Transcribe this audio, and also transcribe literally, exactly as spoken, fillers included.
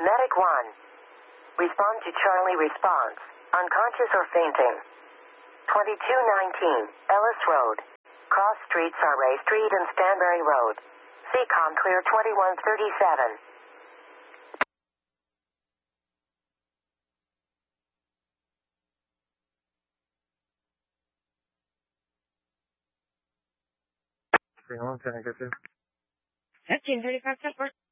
Medic one. Respond to Charlie response. Unconscious or fainting. twenty-two nineteen, Ellis Road. Cross Street, Surrey Street and Stanbury Road. C COM clear twenty-one thirty-seven. three one, can I get you? fifteen thirty-five,